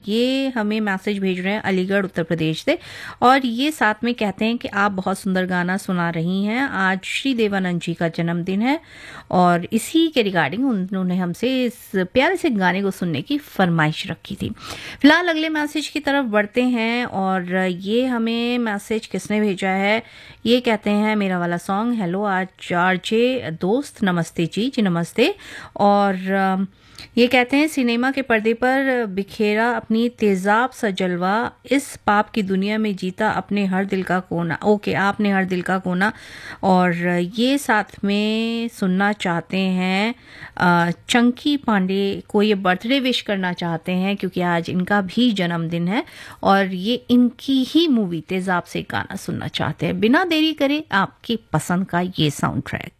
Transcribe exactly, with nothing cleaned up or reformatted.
ये हमें मैसेज भेज रहे हैं अलीगढ़ उत्तर प्रदेश से, और ये साथ में कहते हैं कि आप बहुत सुंदर गाना सुना रही हैं, आज श्री देवानंद जी का जन्मदिन है और इसी के रिगार्डिंग उन्होंने हमसे इस प्यारे से गाने को सुनने की फरमाइश रखी थी। फिलहाल अगले मैसेज की तरफ बढ़ते हैं और ये हमें मैसेज किसने भेजा है, ये कहते हैं मेरा वाला सॉन्ग हेलो आज आरजे दोस्त, नमस्ते जी जी नमस्ते। और ये कहते हैं सिनेमा के पर्दे पर बिखेरा अपनी तेजाब सा जलवा, इस पाप की दुनिया में जीता अपने हर दिल का कोना, ओके आपने हर दिल का कोना। और ये साथ में सुनना चाहते हैं चंकी पांडे को, ये बर्थडे विश करना चाहते हैं क्योंकि आज इनका भी जन्मदिन है और ये इनकी ही मूवी तेजाब से गाना सुनना चाहते हैं। बिना देरी करे आपकी पसंद का ये साउंड ट्रैक।